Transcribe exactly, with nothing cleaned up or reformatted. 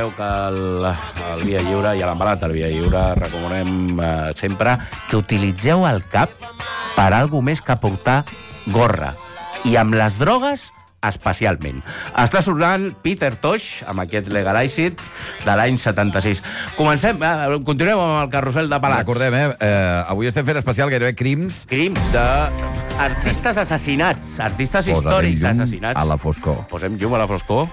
sabeu que el, el Via Lliure i a l'embalat del Via Lliure recomanem eh, sempre que utilitzeu el cap per alguna més que portar gorra. I amb les drogues, especialment. Està sonant Peter Tosh amb aquest Legalize It de l'any setanta-sis. Comencem, eh, continuem amb el carrusel de pelats. Recordem, eh, eh, avui estem fent especial gairebé crims... Crims. De... Artistes assassinats, artistes Posa històrics llum assassinats. a la foscor. Posem llum a la foscor.